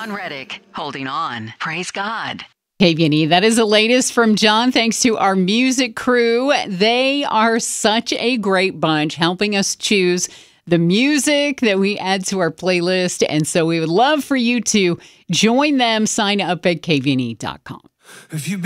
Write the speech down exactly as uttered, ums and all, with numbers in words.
John Reddick, Holding On. Praise God. K V N E, that is the latest from John, thanks to our music crew. They are such a great bunch, helping us choose the music that we add to our playlist. And so we would love for you to join them. Sign up at K V N E dot com. If you